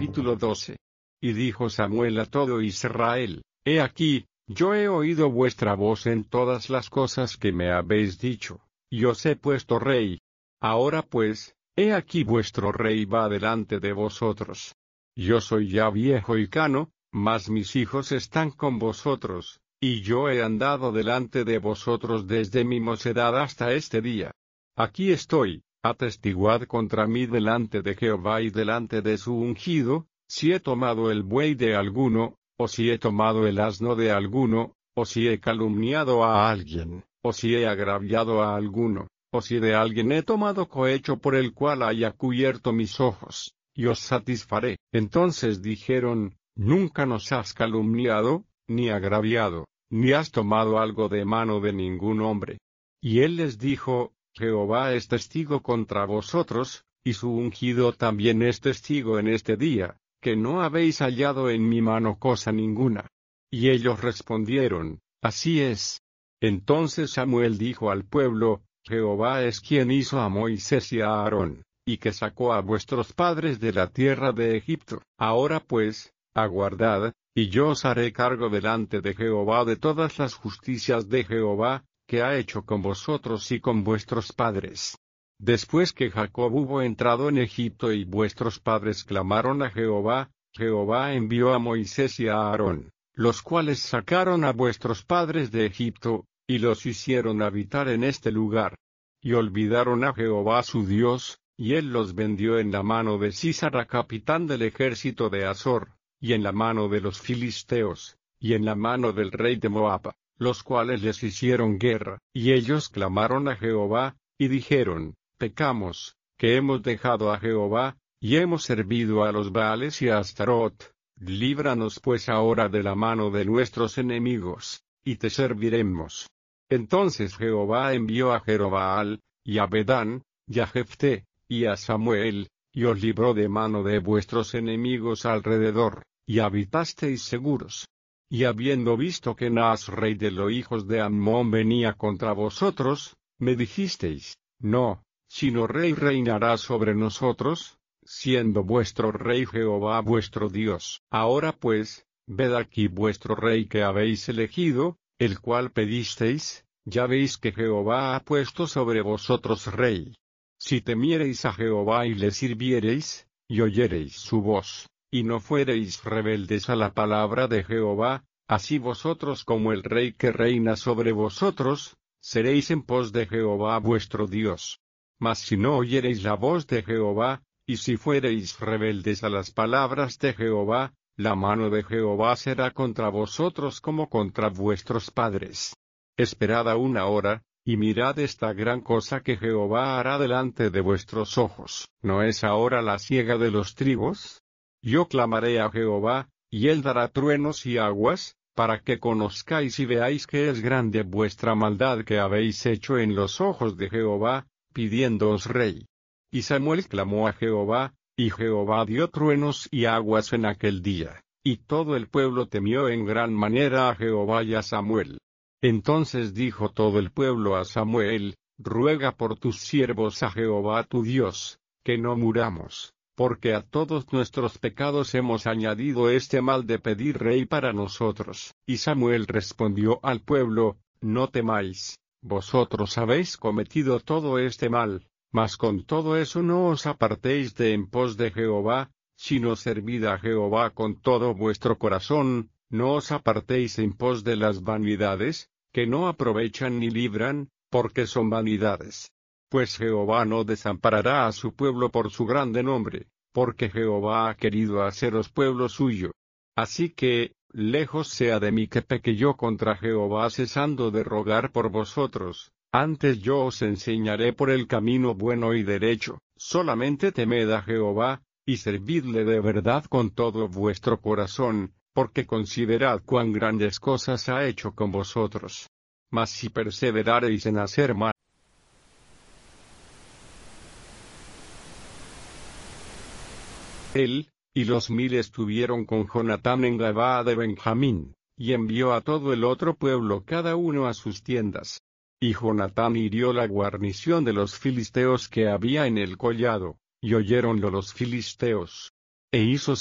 Capítulo 12. Y dijo Samuel a todo Israel: He aquí, yo he oído vuestra voz en todas las cosas que me habéis dicho, y os he puesto rey. Ahora pues, he aquí vuestro rey va delante de vosotros. Yo soy ya viejo y cano, mas mis hijos están con vosotros, y yo he andado delante de vosotros desde mi mocedad hasta este día. Aquí estoy, atestiguad contra mí delante de Jehová y delante de su ungido, si he tomado el buey de alguno, o si he tomado el asno de alguno, o si he calumniado a alguien, o si he agraviado a alguno, o si de alguien he tomado cohecho por el cual haya cubierto mis ojos, y os satisfaré. Entonces dijeron: Nunca nos has calumniado, ni agraviado, ni has tomado algo de mano de ningún hombre. Y él les dijo: Jehová es testigo contra vosotros, y su ungido también es testigo en este día, que no habéis hallado en mi mano cosa ninguna. Y ellos respondieron: Así es. Entonces Samuel dijo al pueblo: Jehová es quien hizo a Moisés y a Aarón, y que sacó a vuestros padres de la tierra de Egipto. Ahora pues, aguardad, y yo os haré cargo delante de Jehová de todas las justicias de Jehová, que ha hecho con vosotros y con vuestros padres. Después que Jacob hubo entrado en Egipto y vuestros padres clamaron a Jehová, Jehová envió a Moisés y a Aarón, los cuales sacaron a vuestros padres de Egipto, y los hicieron habitar en este lugar. Y olvidaron a Jehová su Dios, y él los vendió en la mano de Sísara capitán del ejército de Azor, y en la mano de los filisteos, y en la mano del rey de Moab, los cuales les hicieron guerra. Y ellos clamaron a Jehová, y dijeron: Pecamos, que hemos dejado a Jehová, y hemos servido a los Baales y a Astarot. Líbranos pues ahora de la mano de nuestros enemigos, y te serviremos. Entonces Jehová envió a Jerobbaal, y a Bedán, y a Jefté, y a Samuel, y os libró de mano de vuestros enemigos alrededor, y habitasteis seguros. Y habiendo visto que Naas rey de los hijos de Ammón venía contra vosotros, me dijisteis: No, sino rey reinará sobre nosotros, siendo vuestro rey Jehová vuestro Dios. Ahora pues, ved aquí vuestro rey que habéis elegido, el cual pedisteis. Ya veis que Jehová ha puesto sobre vosotros rey. Si temiereis a Jehová y le sirviereis, y oyereis su voz, y no fuereis rebeldes a la palabra de Jehová, así vosotros como el rey que reina sobre vosotros, seréis en pos de Jehová vuestro Dios. Mas si no oyereis la voz de Jehová, y si fuereis rebeldes a las palabras de Jehová, la mano de Jehová será contra vosotros como contra vuestros padres. Esperad aún ahora, y mirad esta gran cosa que Jehová hará delante de vuestros ojos. ¿No es ahora la siega de los trigos? Yo clamaré a Jehová, y él dará truenos y aguas, para que conozcáis y veáis que es grande vuestra maldad que habéis hecho en los ojos de Jehová, pidiéndoos rey. Y Samuel clamó a Jehová, y Jehová dio truenos y aguas en aquel día, y todo el pueblo temió en gran manera a Jehová y a Samuel. Entonces dijo todo el pueblo a Samuel: Ruega por tus siervos a Jehová tu Dios, que no muramos, porque a todos nuestros pecados hemos añadido este mal de pedir rey para nosotros. Y Samuel respondió al pueblo: No temáis, vosotros habéis cometido todo este mal, mas con todo eso no os apartéis de en pos de Jehová, sino servid a Jehová con todo vuestro corazón, no os apartéis en pos de las vanidades, que no aprovechan ni libran, porque son vanidades. Pues Jehová no desamparará a su pueblo por su grande nombre, porque Jehová ha querido haceros pueblo suyo. Así que, lejos sea de mí que peque yo contra Jehová cesando de rogar por vosotros, antes yo os enseñaré por el camino bueno y derecho. Solamente temed a Jehová, y servidle de verdad con todo vuestro corazón, porque considerad cuán grandes cosas ha hecho con vosotros. Mas si perseverareis en hacer mal, él, y los 1000 estuvieron con Jonatán en Gabaa de Benjamín, y envió a todo el otro pueblo cada uno a sus tiendas. Y Jonatán hirió la guarnición de los filisteos que había en el collado, y oyéronlo los filisteos. E hizo